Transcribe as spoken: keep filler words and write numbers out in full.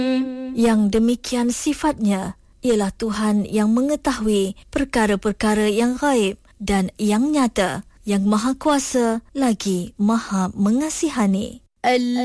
Yang demikian sifatnya ialah Tuhan yang mengetahui perkara-perkara yang gaib dan yang nyata, yang maha kuasa lagi maha mengasihani.